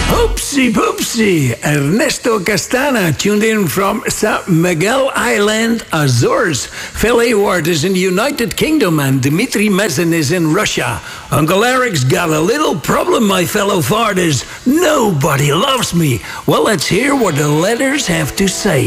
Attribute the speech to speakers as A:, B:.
A: Oopsie poopsie. Ernesto Castana tuned in from San Miguel Island, Azores. Phil Hayward is in the United Kingdom and Dmitry Mezin is in Russia. Uncle Eric's got a little problem, my fellow farters. Nobody loves me. Well, let's hear what the letters have to say.